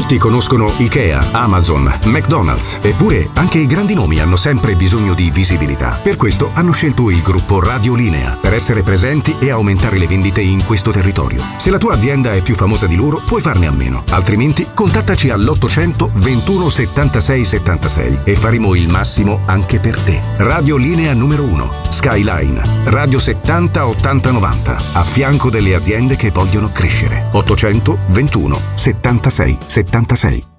Molti conoscono IKEA, Amazon, McDonald's, eppure anche i grandi nomi hanno sempre bisogno di visibilità. Per questo hanno scelto il gruppo Radiolinea, per essere presenti e aumentare le vendite in questo territorio. Se la tua azienda è più famosa di loro, puoi farne a meno. Altrimenti contattaci all'800 21 76 76 e faremo il massimo anche per te. Radiolinea numero 1, Skyline, Radio 70 80 90, a fianco delle aziende che vogliono crescere. 800 21 76 76.